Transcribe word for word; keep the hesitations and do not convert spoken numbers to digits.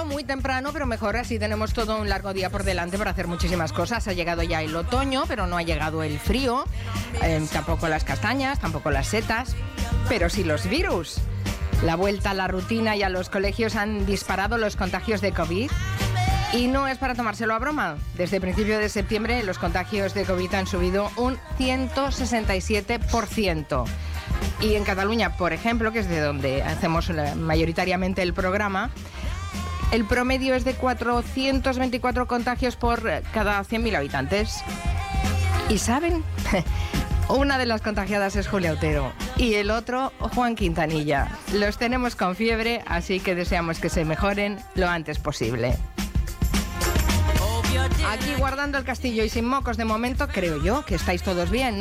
muy temprano, pero mejor, así tenemos todo un largo día por delante para hacer muchísimas cosas. Ha llegado ya el otoño, pero no ha llegado el frío, eh, tampoco las castañas, tampoco las setas, pero sí los virus. La vuelta a la rutina y a los colegios han disparado los contagios de COVID. Y no es para tomárselo a broma. Desde el principio de septiembre los contagios de COVID han subido un ciento sesenta y siete por ciento. Y en Cataluña, por ejemplo, que es de donde hacemos mayoritariamente el programa, el promedio es de cuatrocientos veinticuatro contagios por cada cien mil habitantes. ¿Y saben? Una de las contagiadas es Julia Otero y el otro, Juan Quintanilla. Los tenemos con fiebre, así que deseamos que se mejoren lo antes posible. Aquí guardando el castillo y sin mocos de momento, creo yo que estáis todos bien, ¿no?